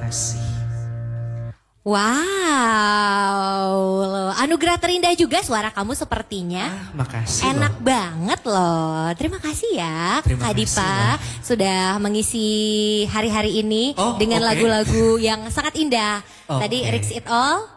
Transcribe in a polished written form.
kasih. Wow, anugerah terindah juga suara kamu sepertinya. Makasih Enak loh. banget loh. Terima kasih ya Terima Kak kasih, Dipa Mbak. sudah mengisi hari-hari ini Oh, dengan oke. lagu-lagu yang sangat indah. Oh, Tadi oke. Rix It All.